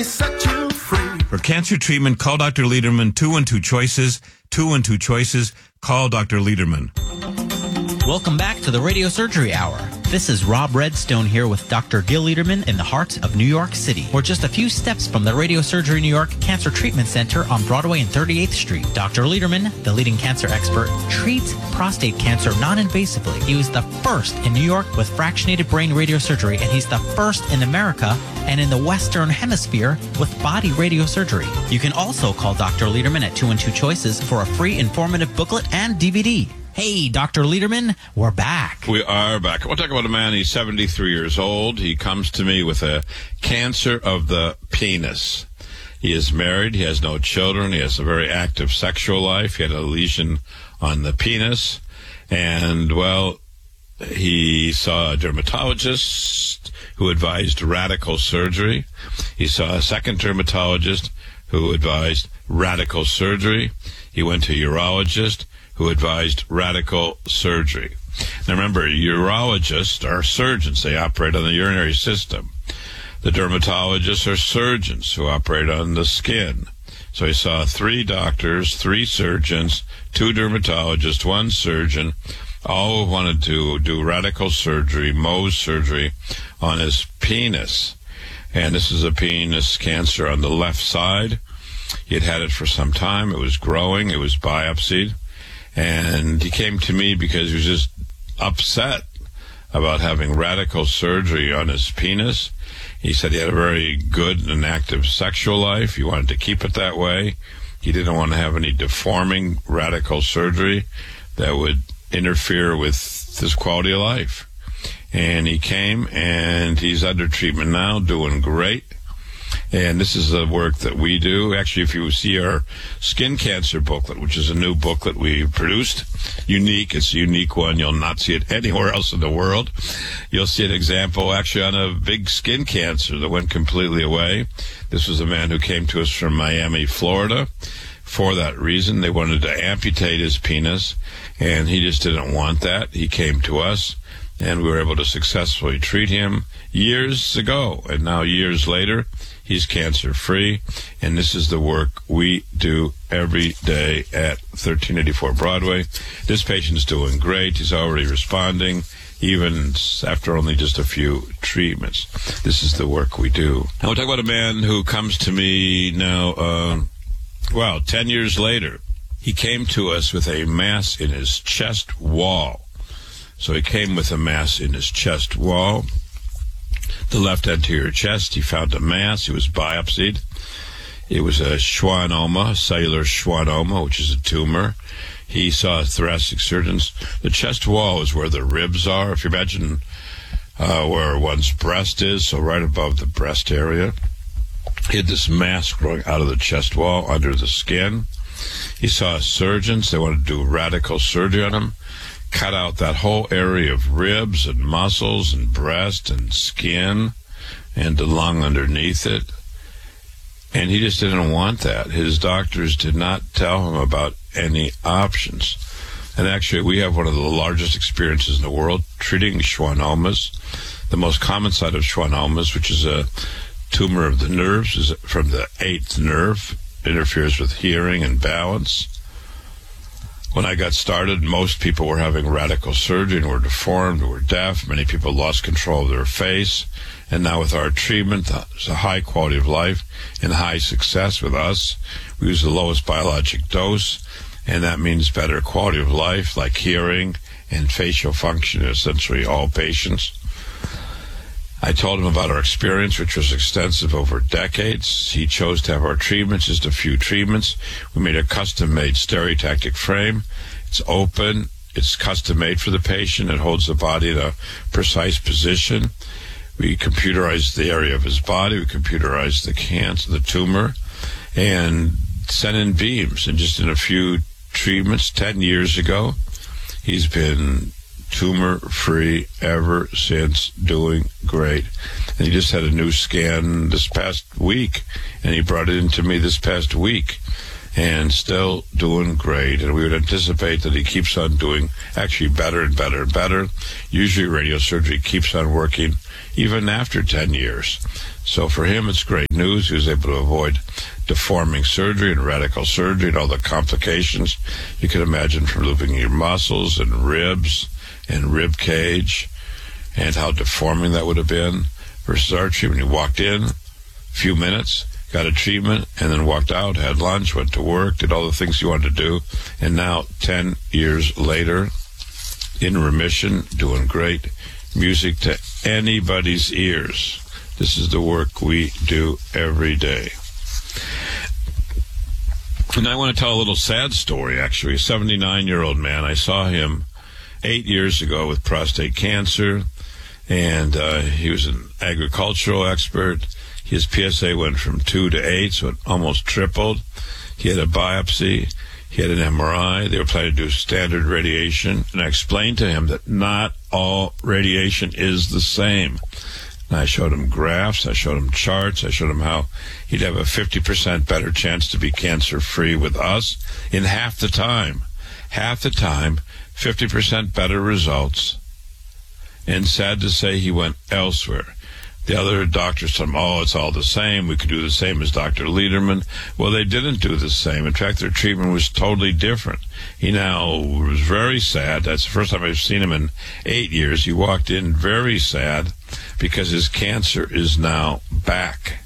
Set you free. For cancer treatment, call Dr. Lederman. 212 Choices. 212 Choices. Call Dr. Lederman. Welcome back to the Radio Surgery Hour. This is Rob Redstone here with Dr. Gil Lederman in the heart of New York City. We're just a few steps from the Radio Surgery New York Cancer Treatment Center on Broadway and 38th Street. Dr. Lederman, the leading cancer expert, treats prostate cancer non-invasively. He was the first in New York with fractionated brain radiosurgery, and he's the first in America and in the Western Hemisphere with body radiosurgery. You can also call Dr. Lederman at 212 Choices for a free informative booklet and DVD. Hey, Dr. Lederman, we're back. We are back. We'll talk about a man. He's 73 years old. He comes to me with a cancer of the penis. He is married. He has no children. He has a very active sexual life. He had a lesion on the penis. And, well, he saw a dermatologist who advised radical surgery. He saw a second dermatologist who advised radical surgery. He went to a urologist who advised radical surgery. Now remember, urologists are surgeons. They operate on the urinary system. The dermatologists are surgeons who operate on the skin. So he saw 3 doctors, 3 surgeons, 2 dermatologists, 1 surgeon, all who wanted to do radical surgery, Mohs surgery, on his penis. And this is a penis cancer on the left side. He had had it for some time. It was growing. It was biopsied. And he came to me because he was just upset about having radical surgery on his penis. He said he had a very good and active sexual life. He wanted to keep it that way. He didn't want to have any deforming radical surgery that would interfere with his quality of life. And he came, and he's under treatment now, doing great. And this is the work that we do. Actually, if you see our skin cancer booklet, which is a new booklet we produced, unique, it's a unique one. You'll not see it anywhere else in the world. You'll see an example actually on a big skin cancer that went completely away. This was a man who came to us from Miami, Florida. For that reason, they wanted to amputate his penis, and he just didn't want that. He came to us, and we were able to successfully treat him years ago. And now, years later, he's cancer-free, and this is the work we do every day at 1384 Broadway. This patient's doing great. He's already responding, even after only just a few treatments. This is the work we do. Now, we'll talk about a man who comes to me now, 10 years later. He came to us with a mass in his chest wall. So he came with a mass in his chest wall. The left anterior chest, he found a mass. It was biopsied. It was a schwannoma, cellular schwannoma, which is a tumor. He saw thoracic surgeons. The chest wall is where the ribs are. If you imagine where one's breast is, so right above the breast area. He had this mass growing out of the chest wall under the skin. He saw surgeons. They wanted to do radical surgery on him. Cut out that whole area of ribs and muscles and breast and skin and the lung underneath it. And he just didn't want that. His doctors did not tell him about any options. And actually, we have one of the largest experiences in the world treating schwannomas. The most common side of schwannomas, which is a tumor of the nerves, is from the 8th nerve. It interferes with hearing and balance. When I got started, most people were having radical surgery and were deformed, were deaf. Many people lost control of their face. And now with our treatment, there's a high quality of life and high success with us. We use the lowest biologic dose, and that means better quality of life, like hearing and facial function in essentially all patients. I told him about our experience, which was extensive over decades. He chose to have our treatments, just a few treatments. We made a custom-made stereotactic frame. It's open. It's custom-made for the patient. It holds the body in a precise position. We computerized the area of his body. We computerized the cancer, the tumor, and sent in beams. And just in a few treatments, 10 years ago, he's been tumor-free ever since, doing great. And he just had a new scan this past week, and he brought it into me this past week, and still doing great. And we would anticipate that he keeps on doing actually better and better and better. Usually radiosurgery keeps on working even after 10 years. So for him, it's great news. He was able to avoid deforming surgery and radical surgery and all the complications you can imagine from losing your muscles and ribs and rib cage, and how deforming that would have been versus our treatment. He walked in, a few minutes, got a treatment, and then walked out, had lunch, went to work, did all the things he wanted to do, and now 10 years later, in remission, doing great, music to anybody's ears. This is the work we do every day. And I want to tell a little sad story, actually. A 79-year-old man, I saw him 8 years ago with prostate cancer, and he was an agricultural expert. His PSA went from 2 to 8, so it almost tripled. He had a biopsy. He had an MRI. They were planning to do standard radiation, and I explained to him that not all radiation is the same. And I showed him graphs, I showed him charts, I showed him how he'd have a 50% better chance to be cancer-free with us in half the time. Half the time, 50% better results. And sad to say, he went elsewhere. The other doctors told him, oh, it's all the same. We could do the same as Dr. Lederman. Well, they didn't do the same. In fact, their treatment was totally different. He now was very sad. That's the first time I've seen him in 8 years. He walked in very sad because his cancer is now back.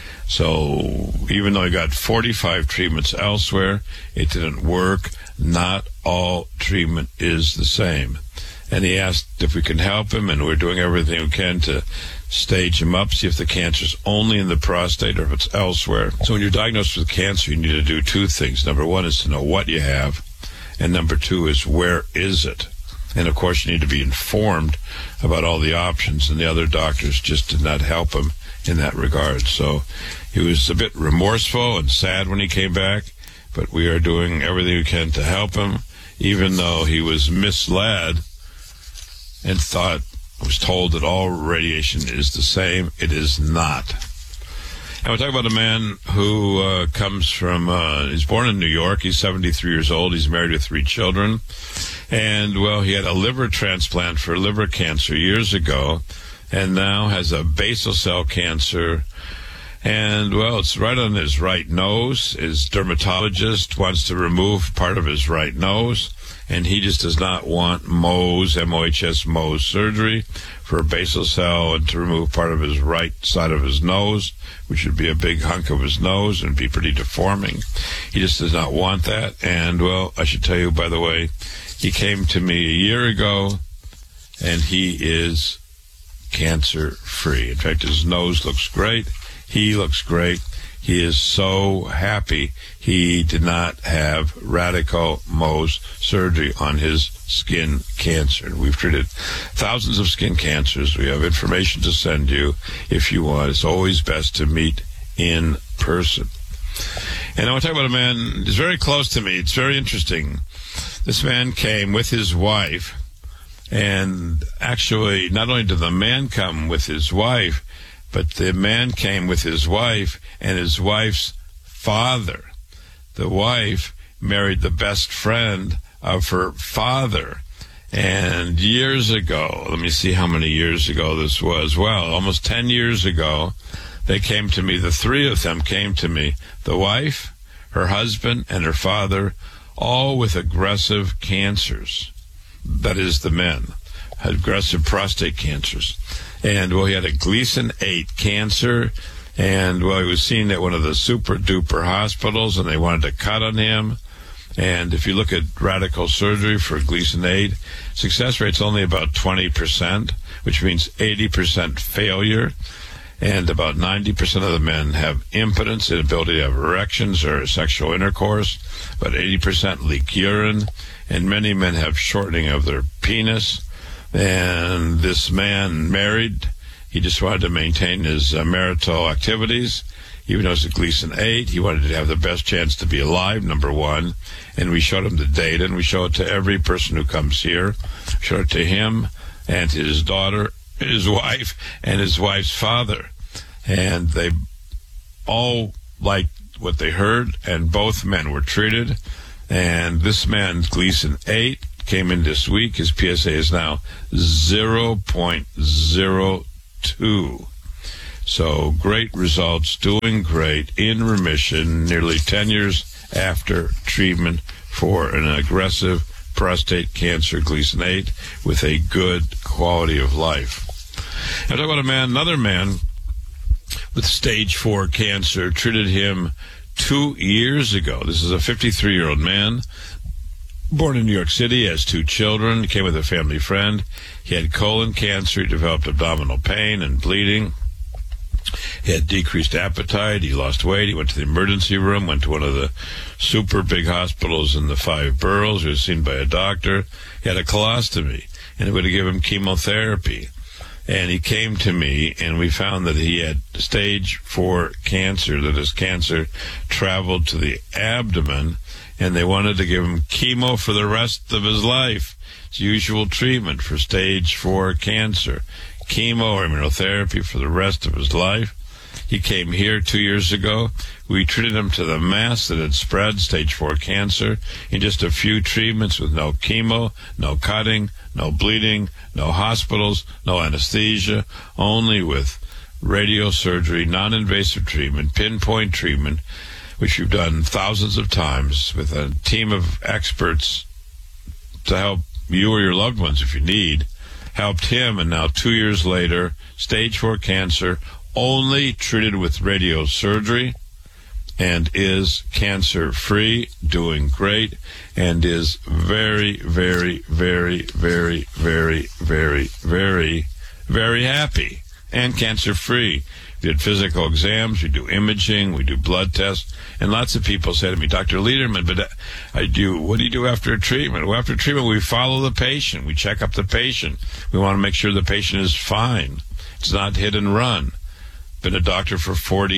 So even though he got 45 treatments elsewhere, it didn't work. Not all treatment is the same. And he asked if we can help him, and we're doing everything we can to stage him up, see if the cancer's only in the prostate or if it's elsewhere. So when you're diagnosed with cancer, you need to do two things. Number one is to know what you have, and number two is where is it? And of course, you need to be informed about all the options, and the other doctors just did not help him in that regard. So he was a bit remorseful and sad when he came back, but we are doing everything we can to help him, even though he was misled and was told that all radiation is the same. It is not. And we're talking about a man who comes from, he's born in New York. He's 73 years old. He's married with 3 children. And, well, he had a liver transplant for liver cancer years ago, and now has a basal cell cancer. And, well, it's right on his right nose. His dermatologist wants to remove part of his right nose, and he just does not want Mohs, M-O-H-S, Mohs surgery for a basal cell and to remove part of his right side of his nose, which would be a big hunk of his nose and be pretty deforming. He just does not want that. And, well, I should tell you, by the way, he came to me a year ago, and he is cancer-free. In fact, his nose looks great. He looks great. He is so happy he did not have radical Mohs surgery on his skin cancer. We've treated thousands of skin cancers. We have information to send you if you want. It's always best to meet in person. And I want to talk about a man who's very close to me. It's very interesting. This man came with his wife, and actually not only did the man come with his wife, but the man came with his wife and his wife's father. The wife married the best friend of her father. And years ago, let me see how many years ago this was. Well, almost 10 years ago, they came to me. The 3 of them came to me. The wife, her husband, and her father, all with aggressive cancers. That is, the men had aggressive prostate cancers. And, well, he had a Gleason 8 cancer, and, well, he was seen at one of the super-duper hospitals, and they wanted to cut on him. And if you look at radical surgery for Gleason 8, success rate's only about 20%, which means 80% failure, and about 90% of the men have impotence, inability to have erections or sexual intercourse, about 80% leak urine, and many men have shortening of their penis. And this man married. He just wanted to maintain his marital activities. Even though it's a Gleason 8, he wanted to have the best chance to be alive, number one. And we showed him the data, and we show it to every person who comes here. Show it to him and his daughter, his wife, and his wife's father. And they all liked what they heard, and both men were treated. And this man's Gleason 8 came in this week. His PSA is now 0.02. So great results, doing great, in remission, nearly 10 years after treatment for an aggressive prostate cancer, Gleason 8, with a good quality of life. I talk about another man with stage 4 cancer, treated him 2 years ago. This is a 53-year-old man, born in New York City, has 2 children, he came with a family friend. He had colon cancer, he developed abdominal pain and bleeding. He had decreased appetite, he lost weight, he went to the emergency room, went to one of the super big hospitals in the 5 boroughs, he was seen by a doctor. He had a colostomy, and they would give him chemotherapy. And he came to me, and we found that he had stage 4 cancer, that his cancer traveled to the abdomen, and they wanted to give him chemo for the rest of his life. It's usual treatment for stage 4 cancer. Chemo or immunotherapy for the rest of his life. He came here 2 years ago. We treated him to the mass that had spread, stage 4 cancer, in just a few treatments with no chemo, no cutting, no bleeding, no hospitals, no anesthesia, only with radiosurgery, non-invasive treatment, pinpoint treatment, which we've done thousands of times with a team of experts to help you or your loved ones if you need. Helped him, and now 2 years later, stage 4 cancer, only treated with radiosurgery, and is cancer-free, doing great, and is very, very, very, very, very, very, very, very happy and cancer-free. We did physical exams, we do imaging, we do blood tests, and lots of people say to me, Dr. Lederman, but what do you do after treatment? Well, after treatment, we follow the patient. We check up the patient. We want to make sure the patient is fine. It's not hit and run. Been a doctor for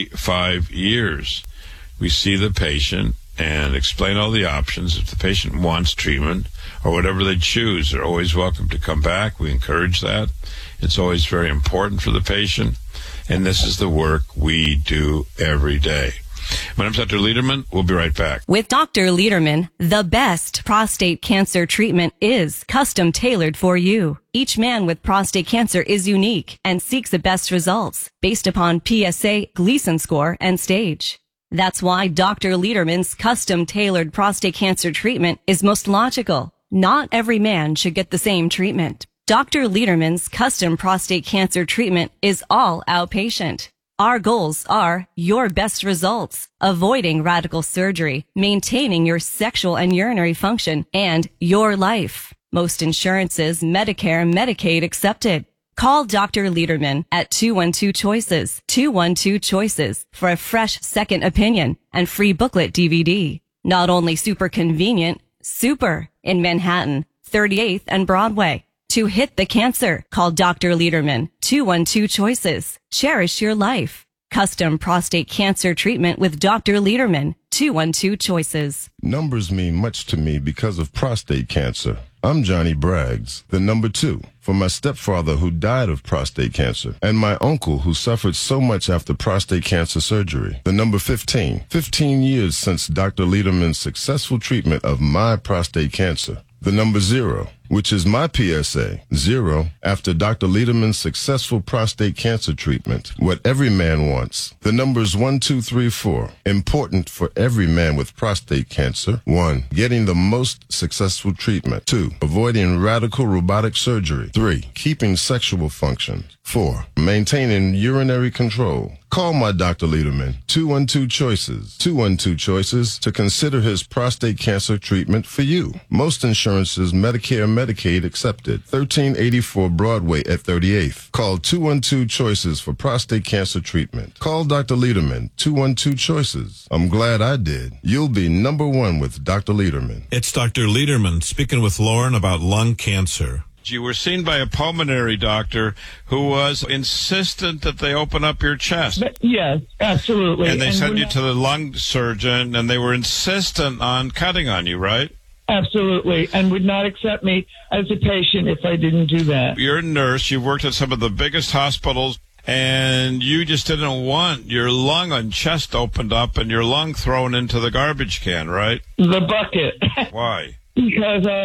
45 years. We see the patient and explain all the options. If the patient wants treatment or whatever they choose, they're always welcome to come back. We encourage that. It's always very important for the patient. And this is the work we do every day. My name's Dr. Lederman. We'll be right back. With Dr. Lederman, the best prostate cancer treatment is custom tailored for you. Each man with prostate cancer is unique and seeks the best results based upon PSA, Gleason score, and stage. That's why Dr. Lederman's custom tailored prostate cancer treatment is most logical. Not every man should get the same treatment. Dr. Lederman's custom prostate cancer treatment is all outpatient. Our goals are your best results, avoiding radical surgery, maintaining your sexual and urinary function, and your life. Most insurances, Medicare and Medicaid accepted. Call Dr. Lederman at 212-CHOICES, 212-CHOICES for a fresh second opinion and free booklet DVD. Not only super convenient, super in Manhattan, 38th and Broadway. To hit the cancer, call Dr. Lederman, 212-CHOICES. Cherish your life. Custom prostate cancer treatment with Dr. Lederman, 212-CHOICES. Numbers mean much to me because of prostate cancer. I'm Johnny Braggs, the number 2, for my stepfather who died of prostate cancer, and my uncle who suffered so much after prostate cancer surgery. The number 15, 15 years since Dr. Lederman's successful treatment of my prostate cancer. The number 0, which is my PSA, 0, after Dr. Lederman's successful prostate cancer treatment. What every man wants. The numbers 1, 2, 3, 4. Important for every man with prostate cancer. 1, getting the most successful treatment. 2, avoiding radical robotic surgery. 3, keeping sexual function. 4, maintaining urinary control. Call my Dr. Lederman, 212-CHOICES, 212-CHOICES, to consider his prostate cancer treatment for you. Most insurances, Medicare and Medicaid accepted. 1384 Broadway at 38th. Call 212-CHOICES for prostate cancer treatment. Call Dr. Lederman, 212-CHOICES. I'm glad I did. You'll be number 1 with Dr. Lederman. It's Dr. Lederman speaking with Lauren about lung cancer. You were seen by a pulmonary doctor who was insistent that they open up your chest. Yes, absolutely. And they sent you to the lung surgeon, and they were insistent on cutting on you, right? Absolutely, and would not accept me as a patient if I didn't do that. You're a nurse. You've worked at some of the biggest hospitals, and you just didn't want your lung and chest opened up and your lung thrown into the garbage can, right? The bucket. Why? Because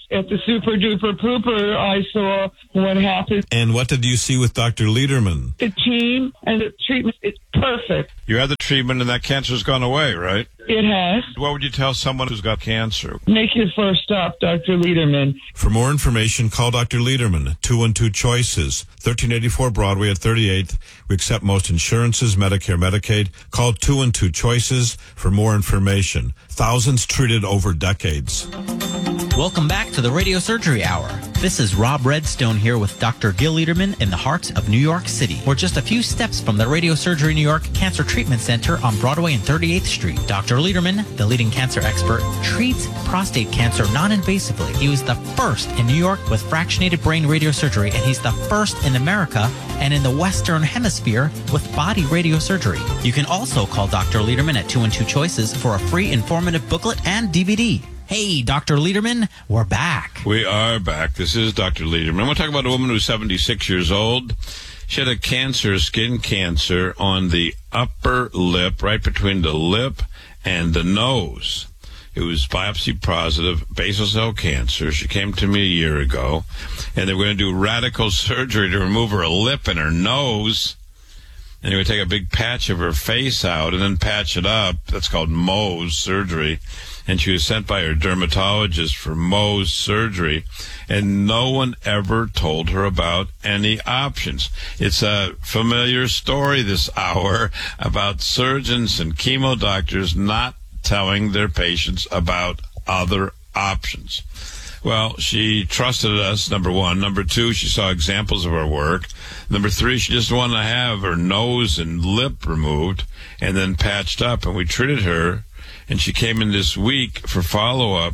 at the Super Duper Pooper, I saw what happened. And what did you see with Dr. Lederman? The team and the treatment is perfect. You had the treatment and that cancer's gone away, right? It has. What would you tell someone who's got cancer? Make your first stop, Dr. Lederman. For more information, call Dr. Lederman, 212 Choices, 1384 Broadway at 38th. We accept most insurances, Medicare, Medicaid. Call 212 Choices for more information. Thousands treated over decades. Welcome back to the Radio Surgery Hour. This is Rob Redstone here with Dr. Gil Lederman in the heart of New York City. We're just a few steps from the Radio Surgery New York Cancer Treatment Center on Broadway and 38th Street. Dr. Lederman, the leading cancer expert, treats prostate cancer non-invasively. He was the first in New York with fractionated brain radiosurgery, and he's the first in America and in the Western Hemisphere with body radiosurgery. You can also call Dr. Lederman at 212 Choices for a free informative booklet and DVD. Hey, Dr. Lederman, we're back. We are back. This is Dr. Lederman. I want to talk about a woman who's 76 years old. She had a cancer, skin cancer, on the upper lip, right between the lip and the nose. It was biopsy positive, basal cell cancer. She came to me a year ago, and they were going to do radical surgery to remove her lip and her nose. And they would take a big patch of her face out and then patch it up. That's called Mohs surgery. And she was sent by her dermatologist for Mohs surgery. And no one ever told her about any options. It's a familiar story this hour about surgeons and chemo doctors not telling their patients about other options. Well, she trusted us, number one. Number two, she saw examples of our work. Number three, she just wanted to have her nose and lip removed and then patched up. And we treated her, and she came in this week for follow-up,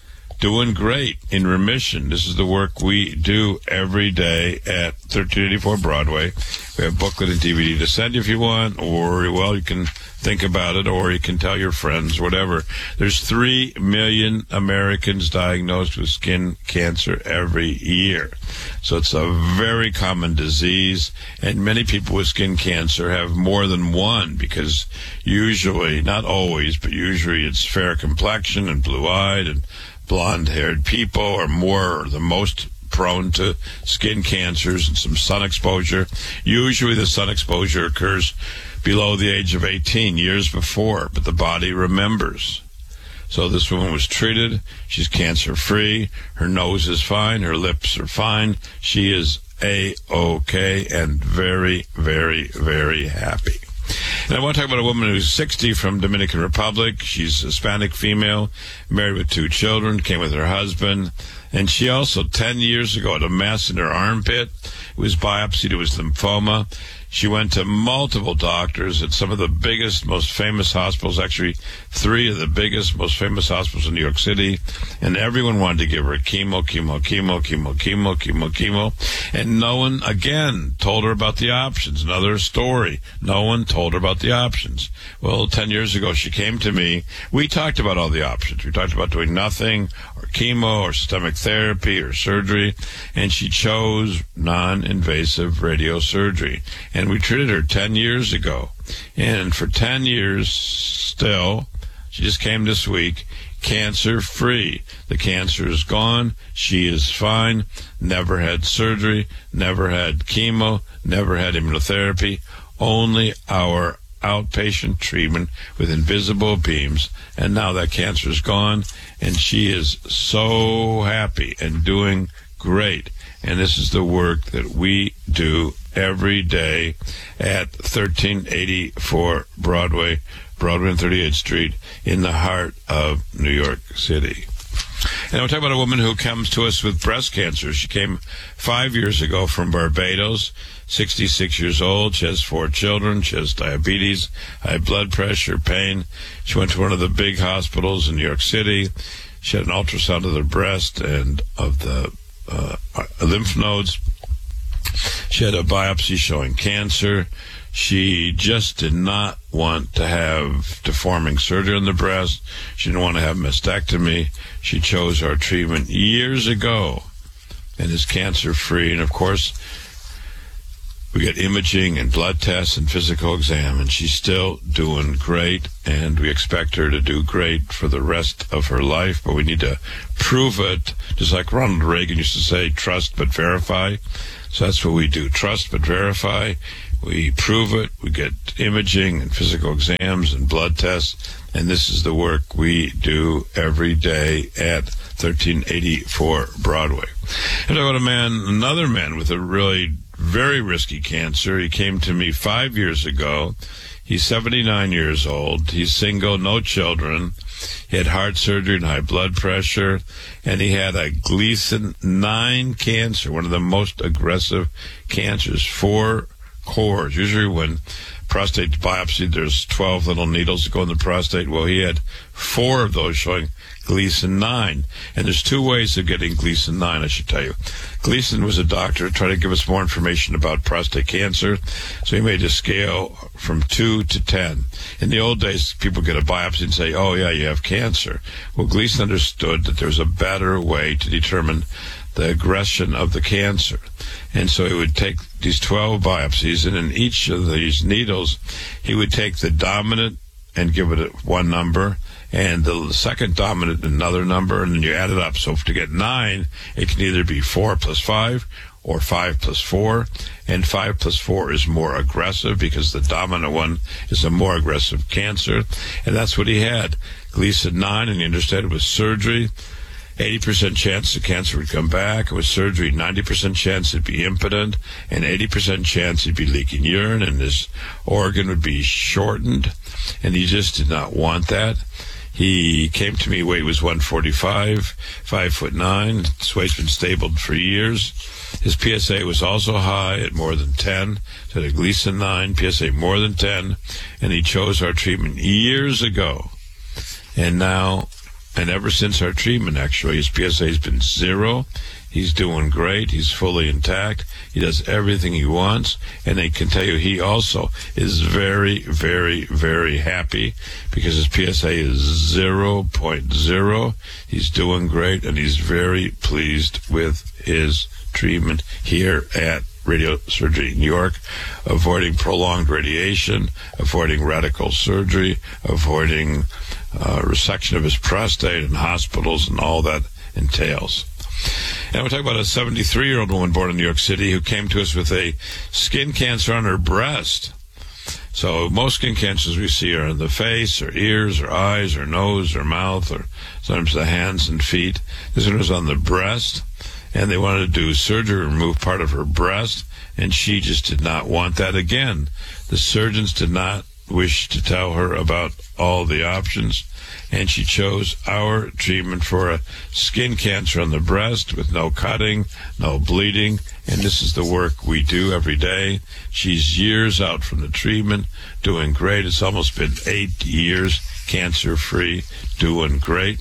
doing great, in remission. This is the work we do every day at 1384 Broadway. We have booklet and DVD to send you if you want, or, well, you can think about it, or you can tell your friends, whatever. There's 3 million Americans diagnosed with skin cancer every year. So it's a very common disease, and many people with skin cancer have more than one, because usually, not always, but usually it's fair complexion and blue-eyed and blonde-haired people are more or the most prone to skin cancers and some sun exposure. Usually the sun exposure occurs below the age of 18, years before, but the body remembers. So this woman was treated. She's cancer-free. Her nose is fine. Her lips are fine. She is A-OK and very, very, very happy. And I want to talk about a woman who's 60 from Dominican Republic. She's a Hispanic female, married with 2 children, came with her husband. And she also, 10 years ago, had a mass in her armpit. It was biopsied. It was lymphoma. She went to multiple doctors at some of the biggest, most famous hospitals, actually 3 of the biggest, most famous hospitals in New York City, and everyone wanted to give her chemo. And no one, again, told her about the options. Another story. No one told her about the options. Well, 10 years ago, she came to me. We talked about all the options. We talked about doing nothing, or chemo, or systemic therapy, or surgery, and she chose non-invasive radiosurgery. And we treated her 10 years ago. And for 10 years still, she just came this week, cancer-free. The cancer is gone. She is fine. Never had surgery. Never had chemo. Never had immunotherapy. Only our outpatient treatment with invisible beams. And now that cancer is gone. And she is so happy and doing great. And this is the work that we do every day at 1384 Broadway and 38th Street in the heart of New York City. And we'll talk about a woman who comes to us with breast cancer. She came 5 years ago from Barbados, 66 years old. She has 4 children. She has diabetes, high blood pressure, pain. She went to one of the big hospitals in New York City. She had an ultrasound of the breast and of the lymph nodes. She had a biopsy showing cancer. She just did not want to have deforming surgery on the breast. She didn't want to have mastectomy. She chose our treatment years ago and is cancer-free. And, of course, We get imaging and blood tests and physical exam, and she's still doing great, and we expect her to do great for the rest of her life, but we need to prove it, just like Ronald Reagan used to say, trust but verify. So that's what we do, trust but verify. We prove it, we get imaging and physical exams and blood tests, and this is the work we do every day at 1384 Broadway. And I got another man with a really very risky cancer. He came to me 5 years ago. He's 79 years old. He's single, no children. He had heart surgery and high blood pressure, and he had a Gleason 9 cancer, one of the most aggressive cancers, 4 cores. Usually when prostate biopsy, there's 12 little needles that go in the prostate. Well, he had 4 of those showing Gleason 9. And there's 2 ways of getting Gleason 9, I should tell you. Gleason was a doctor trying to give us more information about prostate cancer, so he made a scale from 2 to 10. In the old days, people get a biopsy and say, oh, yeah, you have cancer. Well, Gleason understood that there's a better way to determine the aggression of the cancer. And so he would take these 12 biopsies, and in each of these needles, he would take the dominant and give it one number, and the second dominant another number, and then you add it up. So to get 9, it can either be 4 plus 5 or 5 plus 4, and 5 plus 4 is more aggressive because the dominant one is a more aggressive cancer, and that's what he had, Gleason 9, and he understood it was surgery. 80% chance the cancer would come back. With surgery, 90% chance it'd be impotent, and 80% chance he'd be leaking urine, and his organ would be shortened, and he just did not want that. He came to me, weight was 145, 5'9". His weight's been stable for years. His PSA was also high at more than 10. So a Gleason 9, PSA more than 10, and he chose our treatment years ago. And now, and ever since our treatment, actually, his PSA has been 0. He's doing great. He's fully intact. He does everything he wants. And I can tell you, he also is very, very, very happy because his PSA is 0.0. He's doing great, and he's very pleased with his treatment here at Radio Surgery New York, avoiding prolonged radiation, avoiding radical surgery, avoiding resection of his prostate in hospitals and all that entails. And we're talking about a 73-year-old woman born in New York City who came to us with a skin cancer on her breast. So most skin cancers we see are in the face, or ears, or eyes, or nose, or mouth, or sometimes the hands and feet. This one was on the breast, and they wanted to do surgery, remove part of her breast, and she just did not want that. Again, the surgeons did not wish to tell her about all the options, and she chose our treatment for a skin cancer on the breast with no cutting, no bleeding, and this is the work we do every day. She's years out from the treatment, doing great. It's almost been 8 years, cancer-free, doing great.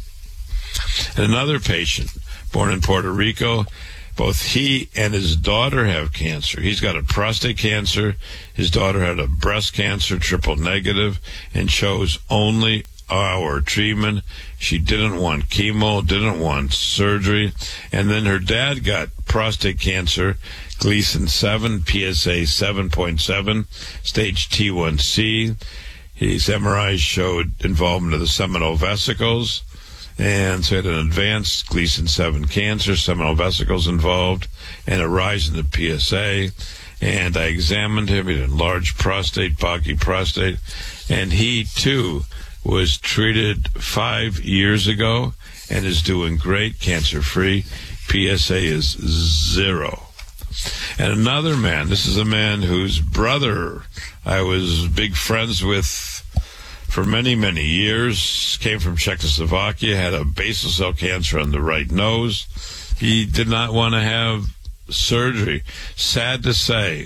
And another patient, born in Puerto Rico, both he and his daughter have cancer. He's got a prostate cancer. His daughter had a breast cancer, triple negative, and chose only our treatment. She didn't want chemo, didn't want surgery. And then her dad got prostate cancer, Gleason 7, PSA 7.7, stage T1C. His MRI showed involvement of the seminal vesicles. And so he had an advanced Gleason 7 cancer, seminal vesicles involved, and a rise in the PSA. And I examined him. He had enlarged prostate, boggy prostate. And he, too, was treated 5 years ago and is doing great, cancer-free. PSA is 0. And another man, this is a man whose brother I was big friends with for many, many years, came from Czechoslovakia, had a basal cell cancer on the right nose. He did not want to have surgery. Sad to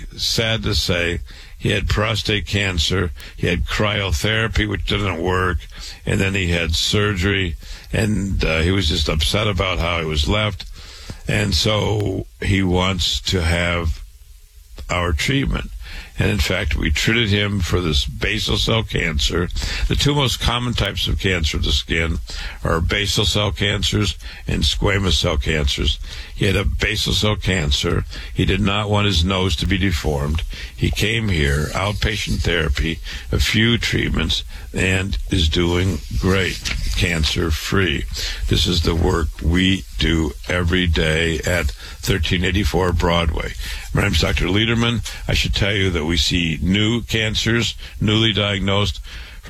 say, he had prostate cancer. He had cryotherapy, which didn't work, and then he had surgery, and he was just upset about how he was left, and so he wants to have our treatment. And in fact, we treated him for this basal cell cancer. The two most common types of cancer of the skin are basal cell cancers and squamous cell cancers. He had a basal cell cancer. He did not want his nose to be deformed. He came here, outpatient therapy, a few treatments, and is doing great, cancer-free. This is the work we do every day at 1384 Broadway. My name is Dr. Lederman. I should tell you that we see new cancers, newly diagnosed,